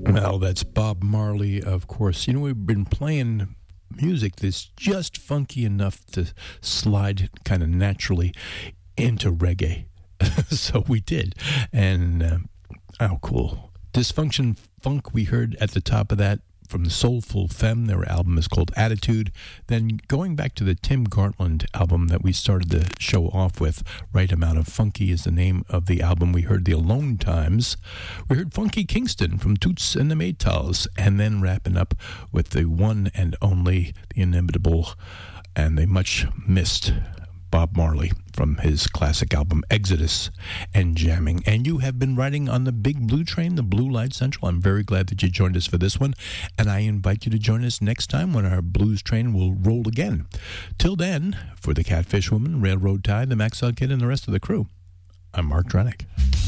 Well, that's Bob Marley, of course. You know, we've been playing music that's just funky enough to slide kind of naturally into reggae. So we did. And, oh, cool. Dysfunction Funk, we heard at the top of that from the Soulful Femme. Their album is called Attitude. Then going back to the Tim Gartland album that we started the show off with, Right Amount of Funky is the name of the album. We heard the Alone Times. We heard Funky Kingston from Toots and the Maytals. And then wrapping up with the one and only, the inimitable, and the much missed Bob Marley from his classic album Exodus and Jamming. And you have been riding on the Big Blue Train, the Blue Light Central. I'm very glad that you joined us for this one, and I invite you to join us next time when our blues train will roll again. Till then, for the Catfish Woman, Railroad Tie, the Maxwell Kid, and the rest of the crew, I'm Mark Drenick.